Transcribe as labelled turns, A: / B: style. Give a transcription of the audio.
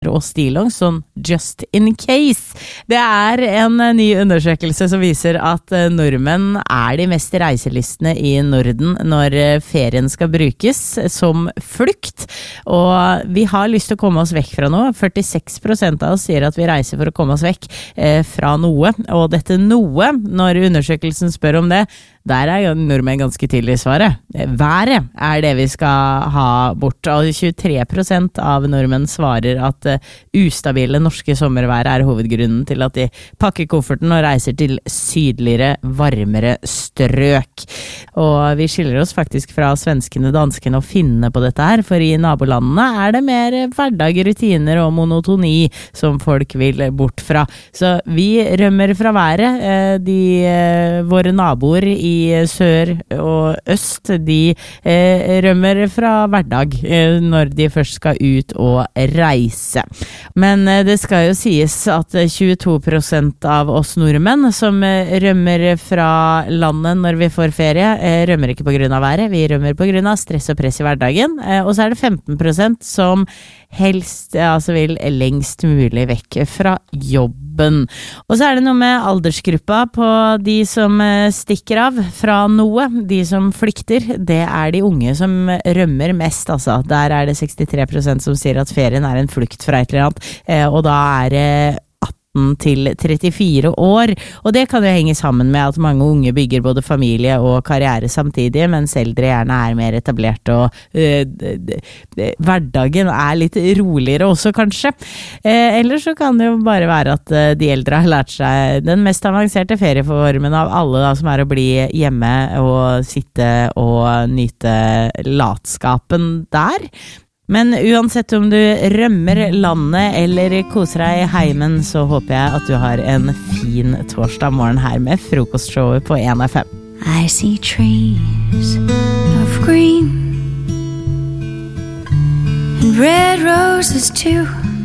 A: og stillongs, sånn just in case. Det en ny undersøkelse som viser at nordmenn de mest reiselystne i Norden når ferien skal brukes som flukt, og vi har lyst til å komme oss vekk fra noe. 46% av oss sier at vi reiser for å komme oss vekk fra noe, og dette noe, når undersøkelsen spør om det, der jo nordmenn ganske tydelig svaret. Været det vi skal ha bort, og 23% av nordmenn svarer at ustabile norske sommervær hovedgrunnen til at de pakker kofferten og reiser til sydligere, varmere strøk. Og vi skiller oss faktisk fra svenskene, danskene og finnene på dette her, for i nabolandene det mer hverdag, rutiner og monotoni som folk vil bort fra. Så vi rømmer fra været. Våre naboer i sør og øst, de rømmer fra hverdag når de først skal ut og reise. Men det skal jo sies at 22% av oss nordmenn som rømmer fra landet når vi får ferie, rømmer ikke på grunn av været, vi rømmer på grunn av stress og press i hverdagen, og så det 15% som helst vil lengst mulig vekk fra jobben. Og så det noe med aldersgruppa på de som stikker av fra noe, de som flykter, det de unge som rømmer mest, altså. Der det 63% som sier at ferien en flukt fra et eller annet, og da det 18 til 34 år, og det kan jo henge sammen med at mange unge bygger både familie og karriere samtidig, mens eldre gjerne mer etablert, og hverdagen litt roligere også kanskje. Eller så kan det jo bare være at de eldre har lært seg den mest avanserte ferieformen av alle, da, som å bli hjemme og sitte og nyte latskapen der. Men uansett om du rømmer landet eller koser deg i heimen, så håper jeg at du har en fin torsdag morgen her med frokostshowet på 1FM.
B: I see trees of green and red roses too.